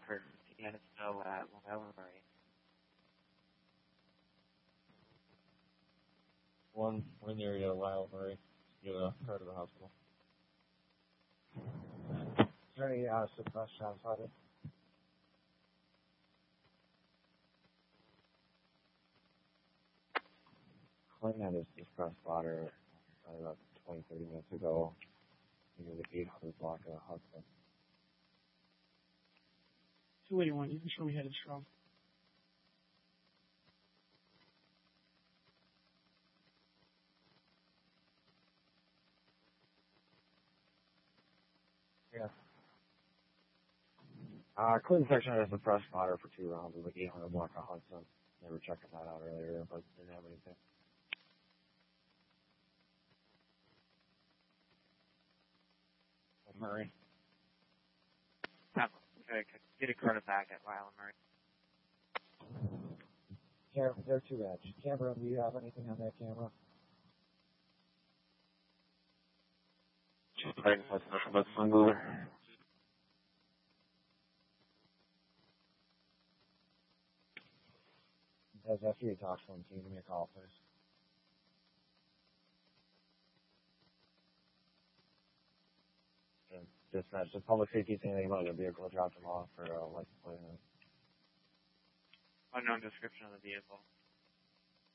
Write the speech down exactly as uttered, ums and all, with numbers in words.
for taking us snow at Long Island Murray. One, one area of Long Island Murray. Get a car to the hospital. Is there any uh, suppressed shots on it? Clean had his suppressed water uh, about twenty, thirty minutes ago near the eight hundred block of Hudson. two eighty-one, you can show me headed strong. Yeah. Uh, Clinton section had a suppressed water for two rounds of the eight hundred block of Hudson. They were checking that out earlier, but didn't have anything. Murray. Okay, get a card back at Long Island Murray. Cam- they're two edge. Camera, do you have anything on that camera? Just playing with the phone mover. Guys, after you talk to him, can you give me a call, please? And dispatch, the public safety saying anything about your vehicle, drop them off for uh, license plate. Unknown description of the vehicle.